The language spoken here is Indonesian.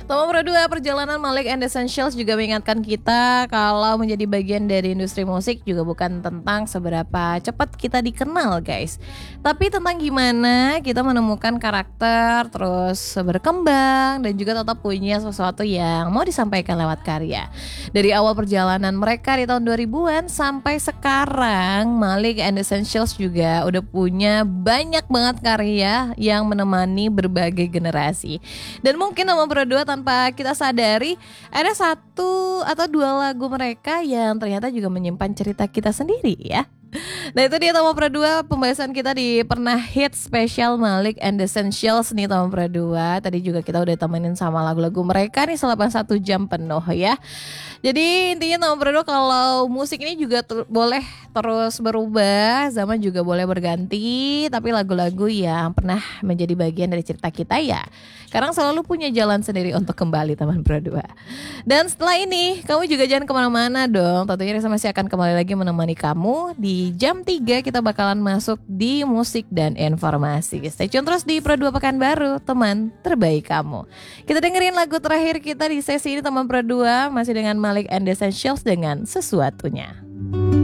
Nomor kedua, perjalanan Malik and Essentials juga mengingatkan kita kalau menjadi bagian dari industri musik juga bukan tentang seberapa cepat kita dikenal guys, tapi tentang gimana kita menemukan karakter, terus berkembang dan juga tetap punya sesuatu yang mau disampaikan lewat karya. Dari awal perjalanan mereka di tahun 2000-an sampai sekarang, Malik and Essentials juga udah punya banyak banget karya yang menemani berbagai generasi. Dan mungkin nomor berdua tanpa kita sadari ada satu atau dua lagu mereka yang ternyata juga menyimpan cerita kita sendiri ya. Nah itu dia Tomo Perdua, pembahasan kita di Pernah Hits spesial Malik and Essentials nih Tomo Perdua. Tadi juga kita udah temenin sama lagu-lagu mereka nih selama 1 jam penuh ya. Jadi intinya Tomo Perdua kalau musik ini juga boleh terus berubah, zaman juga boleh berganti, tapi lagu-lagu yang pernah menjadi bagian dari cerita kita ya sekarang selalu punya jalan sendiri untuk kembali teman berdua. Dan setelah ini kamu juga jangan kemana-mana dong. Tentunya Risa masih akan kembali lagi menemani kamu. Di jam 3 kita bakalan masuk di musik dan informasi. Stay tune terus di Pro 2 Pekanbaru, teman terbaik kamu. Kita dengerin lagu terakhir kita di sesi ini teman Pro 2, masih dengan Malik and Essentials dengan Sesuatunya.